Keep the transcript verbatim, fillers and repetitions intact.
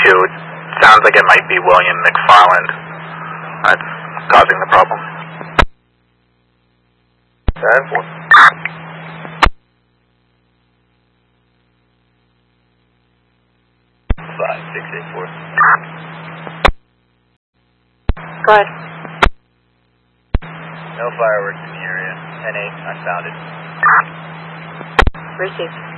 two. It sounds like it might be William McFarland that's causing the problem. ten four. five six eight four. Go ahead. No fireworks in the area. ten eight, unfounded. Received.